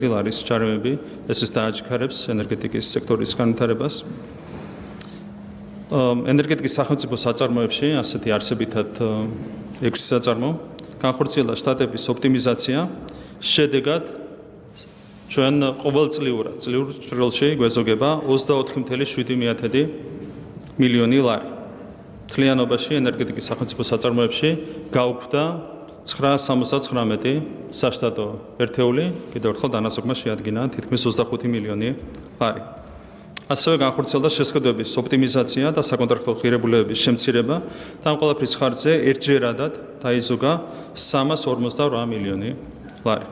არის ჯარიმები, ეს დააჩქარებს ენერგეტიკის სექტორის განვითარებას. ენერგეტიკის სახელმწიფო საწარმოებში ასეთი არსებითად 6 საწარმო განხორციელდა შტატების ოპტიმიზაცია, შედეგად ჩვენ ყოველწლიურად წლიურ ჭრილში გვეზოგება 24.7 მილიონი ლარი. მთლიანობაში ენერგეტიკის სახელმწიფო საწარმოებში გაუქმდა 979 საშტატო ერთეული, კიდევ ერთხელ დანაზოგმა შეადგინა თითქმის 25 მილიონი ლარი. ასევე განხორციელდა შესყიდვების ოპტიმიზაცია და საკონტრაქტო ღირებულებების შემცირება და ამ ყველაფრის ხარჯზე ერთჯერადად დაიზოგა 358 მილიონი ლარი.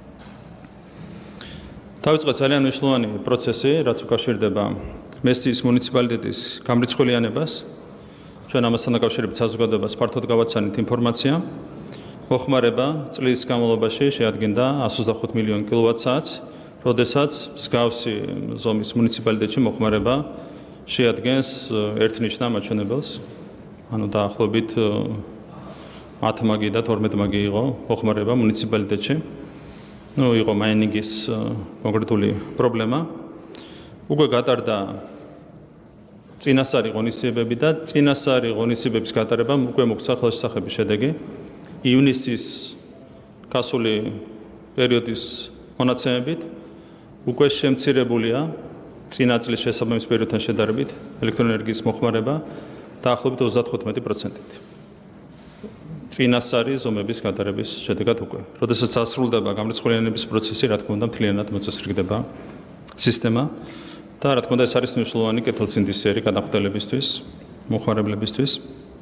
დაიწყო ძალიან მნიშვნელოვანი პროცესი, რაც უკავშირდება მესტიის მუნიციპალიტეტის გამრიცხველიანებას. ჩვენ ამასთან დაკავშირებით საზოგადოებას ფართოდ გავაცანით ინფორმაცია. მოხმარება წლის განმავლობაში შეადგენდა 125 მილიონ კილოვატ-საათს, როდესაც მსგავსი ზომის მუნიციპალიტეტში მოხმარება შეადგენს ერთნიშნა მაჩვენებელს, ანუ დაახლოებით 10 მაგი და 12 მაგი იყო მოხმარება მუნიციპალიტეტში. იყო მაინინგის კონკრეტული პრობლემა. უკვე გატარდა წინასწარი ღონისძიებები და წინასწარი ღონისძიებების გატარებამ უკვე მოგვცა ხელშესახების შედეგი. ივნისის გასული პერიოდის მონაცემებით უკვე შემცირებულია წინა წლის შესაბამის პერიოდთან შედარებით ელექტროენერგიის მოხმარება დაახლოებით 35%-ით. წინასწარი ზომების გატარების შედეგად უკვე. როდესაც დასრულდება გამრიცხველიანების პროცესი, რა თქმა უნდა, მთლიანად მოწესრიგდება სისტემა და რა თქმა უნდა, ეს არის მნიშვნელოვანი კეთილსინდისიერი გადახვედებისთვის, მოხმარებლებისთვის.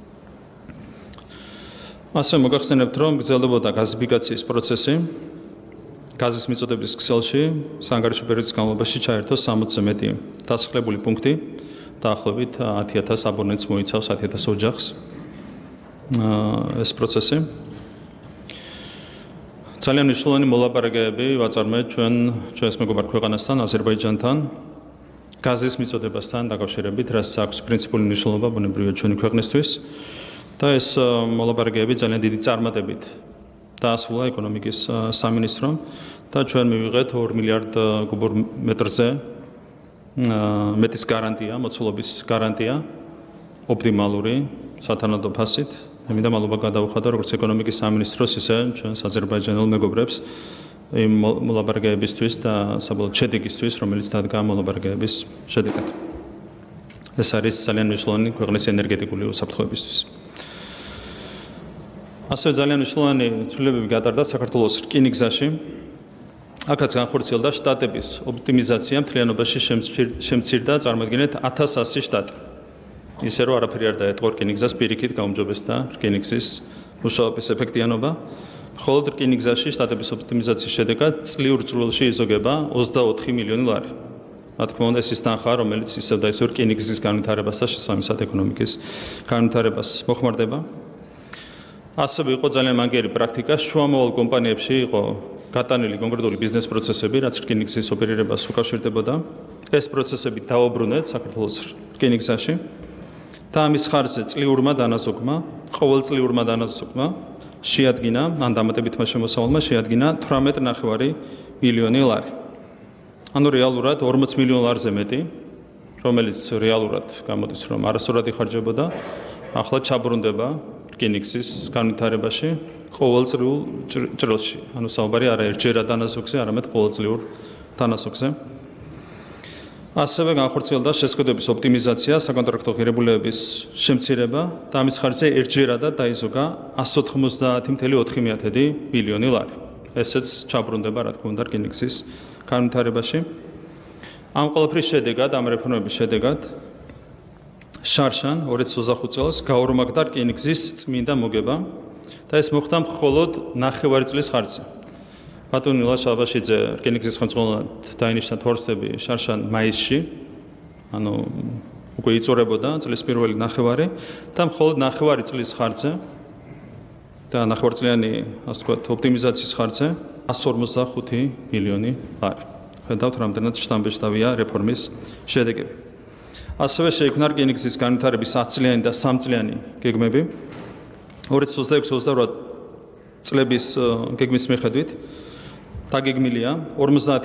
ასევე მოგახსენებთ, რომ გრძელდებოდა გაზიფიკაციის პროცესი. გაზის მიწოდების ქსელში საანგარიშო პერიოდის განმავლობაში ჩაერთო 60-ზე მეტი დასახლებული პუნქტი, დაახლოებით 10,000 აბონენტს მოიცავს, 10,000 ოჯახს. ეს პროცესი. ძალიან მნიშვნელოვანი მოლაპარაკებები ვაწარმოეთ ჩვენს მეგობარ ქვეყანასთან, აზერბაიჯანთან, გაზის მიწოდებასთან დაკავშირებით, რაც აქვს პრინციპული მნიშვნელობა ბუნებრივია ჩვენი ქვეყნისთვის. და ეს მოლაპარაკებები ძალიან დიდი წარმატებით დაასრულა ეკონომიკის სამინისტრომ და ჩვენ მივიღეთ 2 მილიარდ კუბურ მეტრზე მეტის გარანტია, მოცულობის გარანტია, ოპტიმალური სათანადო ფასით. მინდა მადლობა გადავუხადო როგორც ეკონომიკის სამინისტროს, ისე ჩვენს აზერბაიჯანელ მეგობრებს იმ მოლაპარაკებებისთვის და საბოლოოდ შედეგისთვის, რომელიც დადგა მოლაპარაკებების შედეგად. ეს არის ძალიან მნიშვნელოვანი ქვეყნის ენერგეტიკული უსაფრთხოებისთვის. ასევე ძალიან მნიშვნელოვანი ცვლილებები გატარდა საქართველოს რკინიგზაში. აქაც განხორციელდა შტატების ოპტიმიზაცია, მთლიანობაში შემცირდა წარმოადგენთ 1100 შტატი. ისე რომ არაფერი არ დაეთყო რკინიგზას, პირიქით გაუმჯობესდა რკინიგზის მუშაობის ეფექტიანობა. მხოლოდ რკინიგზაში შტატების ოპტიმიზაციის შედეგად წლიურ ჭრილში იზოგება 24 მილიონი ლარი. რა თქმა უნდა, ეს ის თანხაა, რომელიც ისევ და ისევ რკინიგზის განვითარებას და შესაბამისად ეკონომიკის განვითარებას მოხმარდება. ასევე იყო ძალიან მაგარი პრაქტიკა, შუამოვალ კომპანიებში იყო გატანილი კონკრეტული ბიზნეს პროცესები, რაც რკინიგზის ოპერირებას უკავშირდებოდა. ეს პროცესები დაუბრუნეთ საქართველოს რკინიგზაში და ამის ხარჯზე წლიურმა დანაზოგმა, ყოველწლიურმა დანაზოგმა შეადგინა, ან დამატებითმა შემოსავალმა შეადგინა 18,9 მილიონი ლარი. ანუ რეალურად 40 მილიონ ლარზე მეტი, რომელიც რეალურად გამოდის, რომ არასწორად იხარჯებოდა, ახლა ჩაბრუნდება რკინიგზის განვითარებაში ყოველწლიურ ჭრილში. ანუ საუბარი არა ერთჯერად დანაზოგზე, არამედ ყოველწლიურ დანაზოგზე. ასევე განხორციელდა შესყიდვების ოპტიმიზაცია, საკონტრაქტო ღირებულებების შემცირება და ამის ხარჯზე ერთჯერადად დაიზოგა 190.4 მილიონი ლარი. ესეც ჩაბრუნდება, რა თქმა უნდა, რკინიგზის განვითარებაში. ამ ყველაფრის შედეგად, ამ რეფორმების შედეგად შარშან 2025 წელს გაორმაგდა რკინიგზის წმინდა მოგება და ეს მოხდა მხოლოდ 9 წლის ხარჯზე. ბატონი ილაშ აბაშიძე რკინიგზის ხელმძღვანელად დაინიშნა თორსტები შარშან მაისში, ანუ უკვე იწურებოდა წლის პირველი 9 და მხოლოდ 9 წლის ხარჯზე და 9 წლიანი, ასე ვთქვათ, ოპტიმიზაციის ხარჯზე 155 მილიონი ლარი. ხედავთ, რამდენად შთამბეჭდავია რეფორმის შედეგები. ასევე შეიქმნა რკინიგზის განვითარების 10 წლიანი და 3 წლიანი გეგმები. 2026-28 წლების გეგმის მიხედვით დაგეგმილია 50